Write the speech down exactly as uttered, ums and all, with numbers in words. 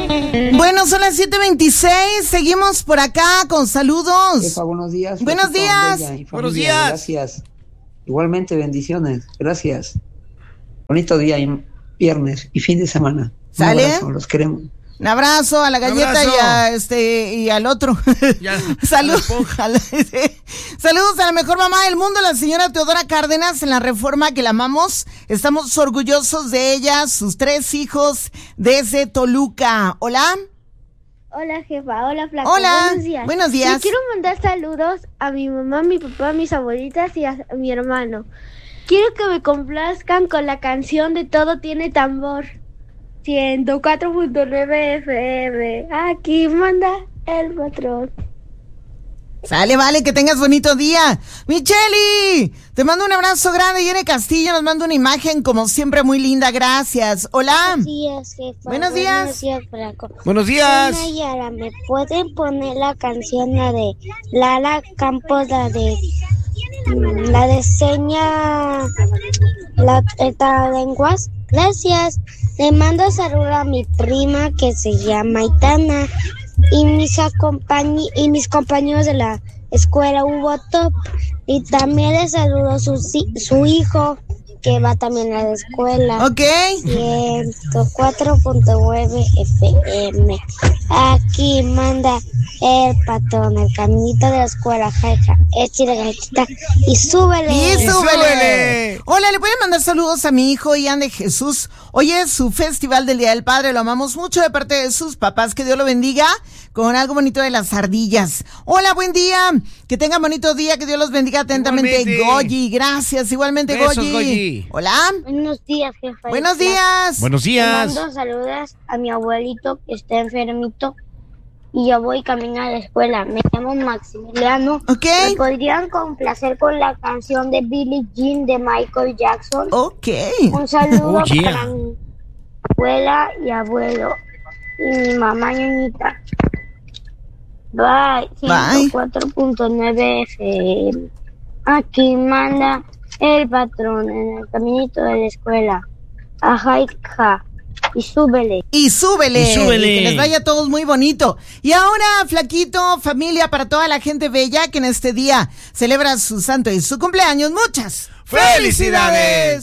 Bueno, son las siete veintiséis, seguimos por acá con saludos. Jefa, buenos días. Buenos días. Buenos días. Gracias. Igualmente, bendiciones. Gracias. Bonito día, y viernes y fin de semana. ¿Sale? Un abrazo, los queremos. Un abrazo a la galleta y a este y al otro. Ya, Saludos. Saludos a la mejor mamá del mundo, la señora Teodora Cárdenas, en la Reforma, que la amamos. Estamos orgullosos de ella, sus tres hijos desde Toluca. Hola. Hola, jefa. Hola, flaco. Hola. Buenos días. Buenos días. Le quiero mandar saludos a mi mamá, mi papá, mis abuelitas y a mi hermano. Quiero que me complazcan con la canción de Todo Tiene Tambor. ciento cuatro punto nueve F M. Aquí manda el patrón. Sale, vale, que tengas bonito día. Micheli, te mando un abrazo grande. Irene Castillo nos manda una imagen, como siempre, muy linda. Gracias. Hola. Buenos días, jefa. Buenos días. Buenos días, flaco. Buenos días. Soy Nayara, ¿me pueden poner la canción, la de Lala Campos, la de la de seña, la teta lenguas? Gracias. Le mando saludo a mi prima que se llama Itana y mis acompañ- y mis compañeros de la escuela Hugo Top, y también le saludo a su, su hijo que va también a la escuela. Ok. ciento cuatro punto nueve F M. Aquí manda el patrón, el caminito de la escuela, jaja, échale galletita y súbele. Y súbele. súbele. Hola, le pueden mandar saludos a mi hijo Ian de Jesús. Hoy es su festival del Día del Padre, lo amamos mucho de parte de sus papás, que Dios lo bendiga con algo bonito de las ardillas. Hola, buen día, que tengan bonito día, que Dios los bendiga atentamente. Igualmente. Goyi, gracias, igualmente. Besos, Goyi. Goyi. Hola. Buenos días, jefa. Buenos días. Buenos Le días. mando saludos a mi abuelito que está enfermito y yo voy camino a la escuela. Me llamo Maximiliano. Ok. ¿Me podrían complacer con la canción de Billie Jean de Michael Jackson? Ok. Un saludo Oh, yeah. para mi abuela y abuelo y mi mamá ñoñita. Bye. Bye. ciento cuatro punto nueve F M. Aquí manda el patrón en el caminito de la escuela. Ajá, hija. Y súbele. Y súbele. Y súbele. Que les vaya a todos muy bonito. Y ahora, flaquito, familia, para toda la gente bella que en este día celebra su santo y su cumpleaños, muchas ¡Felicidades!